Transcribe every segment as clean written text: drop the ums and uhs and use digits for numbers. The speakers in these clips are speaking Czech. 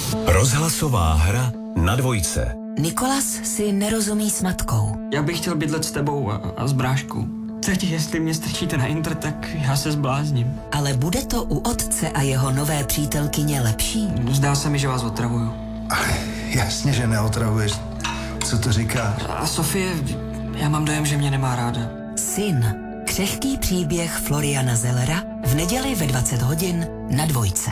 Rozhlasová hra na dvojce. Nikolas si nerozumí s matkou. Já bych chtěl bydlet s tebou a s bráškou. Teď, jestli mě strčíte na Inter, tak já se zblázním. Ale bude to u otce a jeho nové přítelkyně lepší? Zdá se mi, že vás otravuju. Jasně, že neotravuješ. Co to říkáš? A Sofie, já mám dojem, že mě nemá ráda. Syn. Křehký příběh Floriana Zellera v neděli ve 20 hodin na dvojce.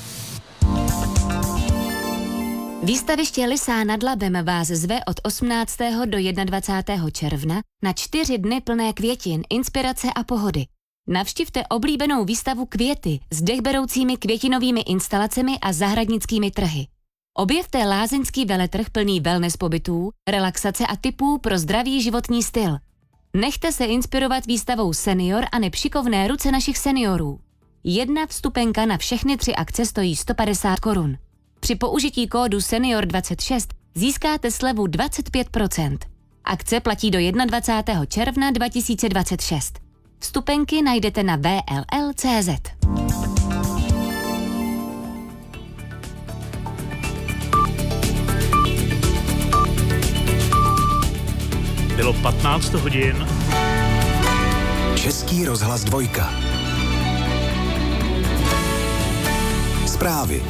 Výstaviště Lysá nad Labem vás zve od 18. do 21. června na 4 dny plné květin, inspirace a pohody. Navštivte oblíbenou výstavu Květy s dechberoucími květinovými instalacemi a zahradnickými trhy. Objevte lázeňský veletrh plný wellness pobytů, relaxace a tipů pro zdravý životní styl. Nechte se inspirovat výstavou Senior a nepšikovné ruce našich seniorů. Jedna vstupenka na všechny 3 akce stojí 150 korun. Při použití kódu SENIOR26 získáte slevu 25%. Akce platí do 21. června 2026. Vstupenky najdete na vll.cz. Bylo 15 hodin. Český rozhlas 2. Zprávy.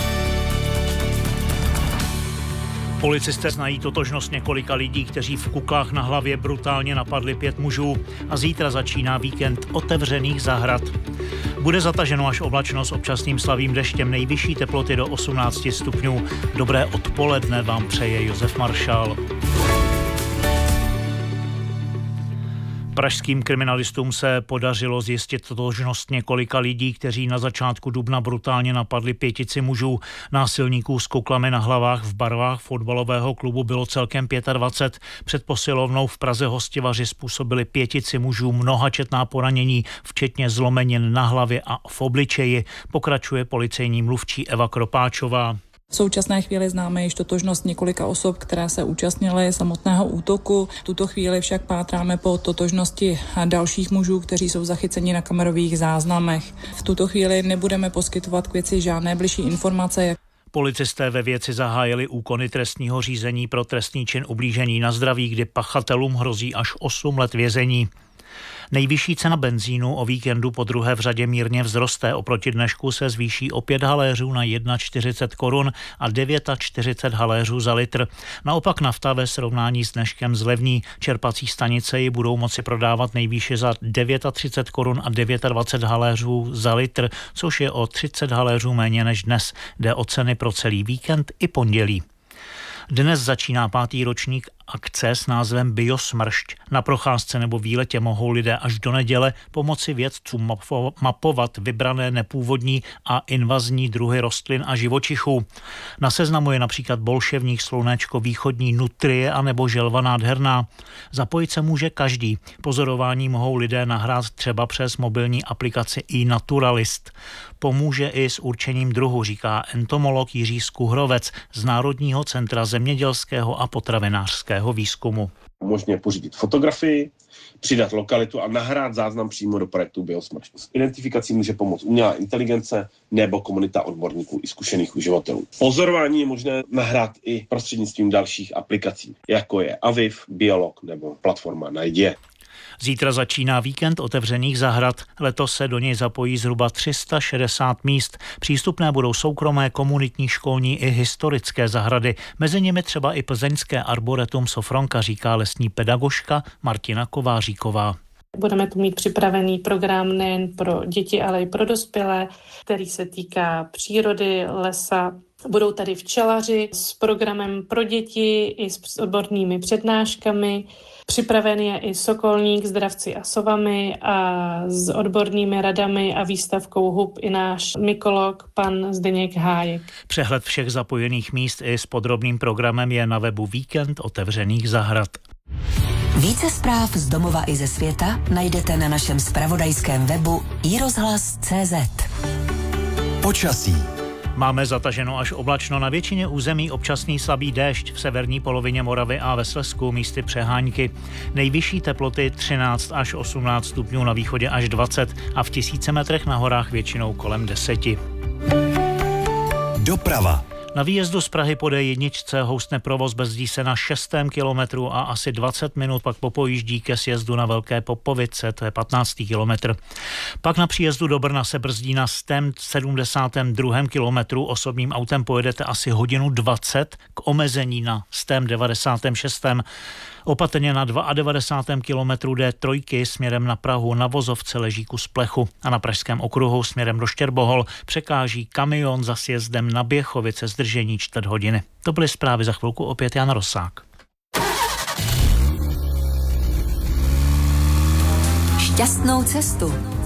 Policisté znají totožnost několika lidí, kteří v kuklách na hlavě brutálně napadli 5 mužů a zítra začíná víkend otevřených zahrad. Bude zataženo až oblačno s občasným slabým deštěm, nejvyšší teploty do 18 stupňů. Dobré odpoledne vám přeje Josef Maršál. Pražským kriminalistům se podařilo zjistit totožnost několika lidí, kteří na začátku dubna brutálně napadli 5 mužů. Násilníků s kuklami na hlavách v barvách fotbalového klubu bylo celkem 25. Před posilovnou v Praze Hostivaři způsobili 5 mužů mnohačetná poranění, včetně zlomenin na hlavě a v obličeji, pokračuje policejní mluvčí Eva Kropáčová. V současné chvíli známe již totožnost několika osob, které se účastnily samotného útoku. V tuto chvíli však pátráme po totožnosti dalších mužů, kteří jsou zachyceni na kamerových záznamech. V tuto chvíli nebudeme poskytovat k věci žádné bližší informace. Policisté ve věci zahájili úkony trestního řízení pro trestný čin ublížení na zdraví, kdy pachatelům hrozí až 8 let vězení. Nejvyšší cena benzínu o víkendu po druhé v řadě mírně vzroste. Oproti dnešku se zvýší o 5 haléřů na 41 korun a 49 haléřů za litr. Naopak nafta ve srovnání s dneškem zlevní. Čerpací stanice ji budou moci prodávat nejvýše za 39 korun a 29 haléřů za litr, což je o 30 haléřů méně než dnes. Jde o ceny pro celý víkend i pondělí. Dnes začíná 5. ročník akce s názvem Biosmršť. Na procházce nebo výletě mohou lidé až do neděle pomoci vědcům mapovat vybrané nepůvodní a invazní druhy rostlin a živočichů. Na seznamu je například bolševník, slunečko, východní nutrie a nebo želva nádherná. Zapojit se může každý. Pozorování mohou lidé nahrát třeba přes mobilní aplikaci iNaturalist. Pomůže i s určením druhu, říká entomolog Jiří Skuhrovec z Národního centra zemědělského a potravinářského výzkumu. Možně pořídit fotografii, přidat lokalitu a nahrát záznam přímo do projektu Biosmršť. S identifikací může pomoct umělá inteligence nebo komunita odborníků i zkušených uživatelů. Pozorování je možné nahrát i prostřednictvím dalších aplikací, jako je Aviv, Biolog nebo platforma Najdi. Zítra začíná víkend otevřených zahrad. Letos se do něj zapojí zhruba 360 míst. Přístupné budou soukromé, komunitní, školní i historické zahrady. Mezi nimi třeba i plzeňské arboretum Sofronka, říká lesní pedagožka Martina Kováříková. Budeme tu mít připravený program nejen pro děti, ale i pro dospělé, který se týká přírody, lesa. Budou tady včelaři s programem pro děti i s odbornými přednáškami. Připraven je i Sokolník s dravci a sovami a s odbornými radami a výstavkou hub i náš mykolog pan Zdeněk Hájek. Přehled všech zapojených míst i s podrobným programem je na webu Víkend otevřených zahrad. Více zpráv z domova i ze světa najdete na našem zpravodajském webu iRozhlas.cz. Počasí. Máme zataženo až oblačno, na většině území občasný slabý déšť, v severní polovině Moravy a ve Slezsku místy přehánky. Nejvyšší teploty 13 až 18 stupňů, na východě až 20 a v 1000 metrech na horách většinou kolem 10. Doprava. Na výjezdu z Prahy po D1 houstne provoz, brzdí se na 6. kilometru a asi 20 minut pak popojíždí ke sjezdu na Velké Popovice, to je 15. kilometr. Pak na příjezdu do Brna se brzdí na 172. kilometru, osobním autem pojedete asi hodinu 20 k omezení na 196. Opatrně na 92. kilometru D3 směrem na Prahu na vozovce leží kus plechu a na Pražském okruhu směrem do Štěrbohol překáží kamion za sjezdem na Běchovice zdržení 4 hodiny. To byly zprávy, za chvilku opět Jan Rosák. Šťastnou cestu.